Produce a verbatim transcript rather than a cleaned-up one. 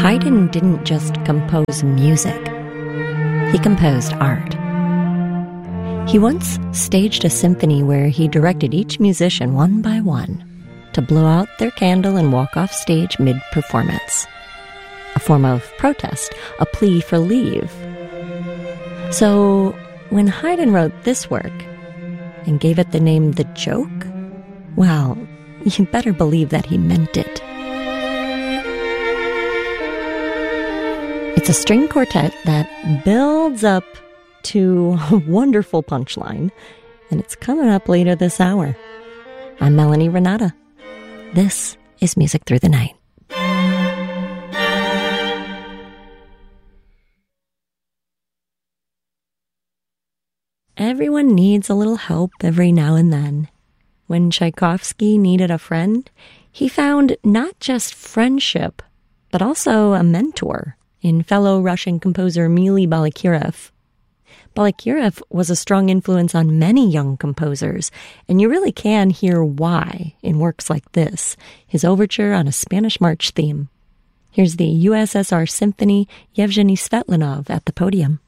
Haydn didn't just compose music. He composed art. He once staged a symphony where he directed each musician one by one to blow out their candle and walk off stage mid-performance. A form of protest, a plea for leave. So, when Haydn wrote this work and gave it the name The Joke, well, you better believe that he meant it. It's a string quartet that builds up to a wonderful punchline, and it's coming up later this hour. I'm Melanie Renata. This is Music Through the Night. Everyone needs a little help every now and then. When Tchaikovsky needed a friend, he found not just friendship, but also a mentor in fellow Russian composer Mily Balakirev. Balakirev was a strong influence on many young composers, and you really can hear why in works like this, his overture on a Spanish March theme. Here's the U S S R Symphony, Yevgeny Svetlanov at the podium.